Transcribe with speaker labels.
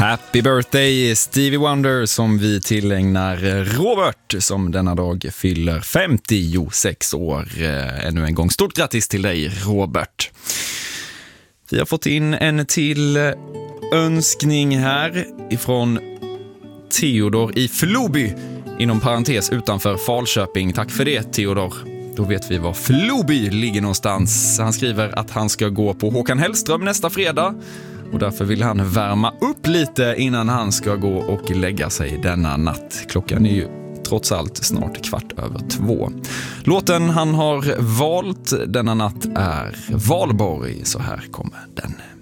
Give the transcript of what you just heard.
Speaker 1: Happy birthday Stevie Wonder som vi tillägnar Robert som denna dag fyller 56 år. Ännu en gång stort grattis till dig Robert. Vi har fått in en till önskning här ifrån Theodor i Floby inom parentes utanför Falköping. Tack för det Theodor. Då vet vi var Floby ligger någonstans. Han skriver att han ska gå på Håkan Hellström nästa fredag. Och därför vill han värma upp lite innan han ska gå och lägga sig denna natt. Klockan är ju trots allt snart 1:15. Låten han har valt denna natt är Valborg. Så här kommer den.